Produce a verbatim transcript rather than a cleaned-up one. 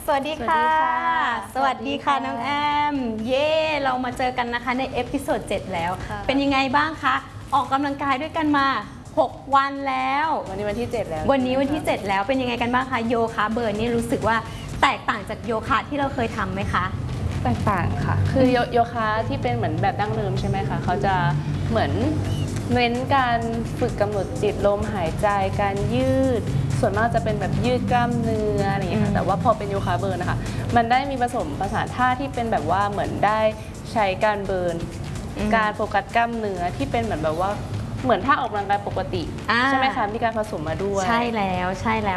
สวัสดีค่ะสวัสดีค่ะน้องแอมเย่เรามาเจอกันนะคะในเอพิโซดเจ็ดแล้วเป็นยังไงบ้างคะออกกำลังกายด้วยกันมาหกวันแล้ววันนี้วันที่เจ็ดแล้ววันนี้วันที่เจ็ดแล้วเป็นยังไงกันบ้างคะโยคะเบิร์นนี่รู้สึกว่าแตกต่างจากโยคะที่เราเคยทำไหมคะแตกต่างค่ะคือโยโยคะที่เป็นเหมือนแบบดั้งเดิมใช่ไหมคะเขาจะเหมือนเน้นการฝึกกำหนดจิตลมหายใจการยืดส่วนมากจะเป็นแบบยืดกล้ามเนื้ออะไรอย่างเงี้ยค่ะแต่ว่าพอเป็นโยคะเบิร์นนะคะมันได้มีผสมผสานท่าที่เป็นแบบว่าเหมือนได้ใช้การเบิร์นการโฟกัสกล้ามเนื้อที่เป็นเหมือนแบบว่าเหมือนท่าออกกำลังกายปกติใช่ไหมคะมีการผสมมาด้วยใช่แล้วใช่แล้ว